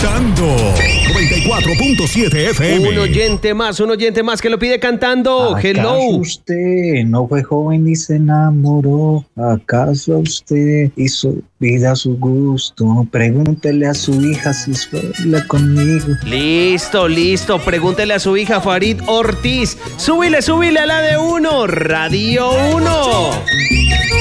cantando. 94.7 FM. Un oyente más que lo pide cantando. Hello. ¿Acaso usted no fue joven y se enamoró? ¿Acaso usted hizo vida a su gusto? Pregúntele a su hija si suele conmigo. Listo. Pregúntele a su hija Farid Ortiz. Súbile a la de 1, Radio 1.